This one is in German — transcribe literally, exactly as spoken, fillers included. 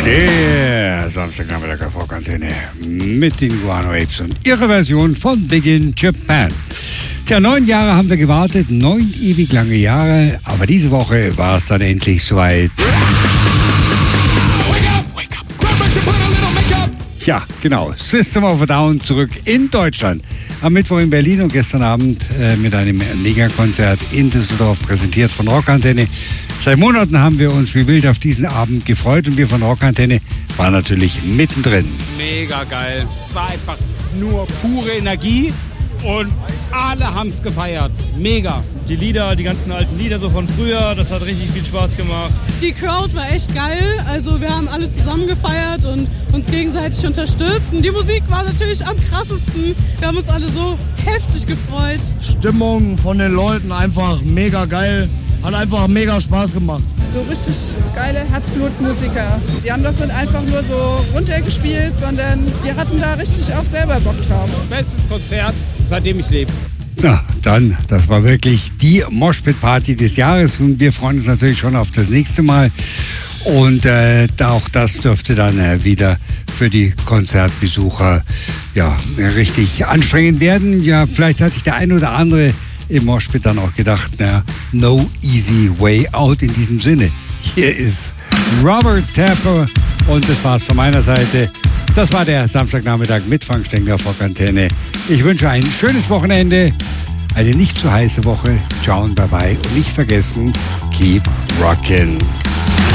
Der Samstagnachmittag auf Rockantenne mit den Guano Apes und ihrer Version von Big in Japan. Tja, neun Jahre haben wir gewartet, neun ewig lange Jahre, aber diese Woche war es dann endlich soweit. Ja, genau. System of a Down zurück in Deutschland. Am Mittwoch in Berlin und gestern Abend äh, mit einem Megakonzert in Düsseldorf, präsentiert von Rockantenne. Seit Monaten haben wir uns wie wild auf diesen Abend gefreut und wir von Rockantenne waren natürlich mittendrin. Mega geil. Es war einfach nur pure Energie und alle haben es gefeiert. Mega. Die Lieder, die ganzen alten Lieder so von früher, das hat richtig viel Spaß gemacht. Die Crowd war echt geil, also wir haben alle zusammen gefeiert und uns gegenseitig unterstützt. Und die Musik war natürlich am krassesten. Wir haben uns alle so heftig gefreut. Stimmung von den Leuten einfach mega geil. Hat einfach mega Spaß gemacht. So richtig geile Herzblutmusiker. Die haben das nicht einfach nur so runtergespielt, sondern wir hatten da richtig auch selber Bock drauf. Bestes Konzert, seitdem ich lebe. Na, dann, das war wirklich die Moshpit-Party des Jahres und wir freuen uns natürlich schon auf das nächste Mal. Und äh, auch das dürfte dann äh, wieder für die Konzertbesucher ja richtig anstrengend werden. Ja, vielleicht hat sich der ein oder andere im Moshpit dann auch gedacht, na, no easy way out in diesem Sinne. Hier ist Robert Tapper und das war's von meiner Seite. Das war der Samstagnachmittag mit Frank Stengler auf Rockantenne. Ich wünsche ein schönes Wochenende, eine nicht zu heiße Woche. Ciao und bye bye und nicht vergessen, keep rockin'.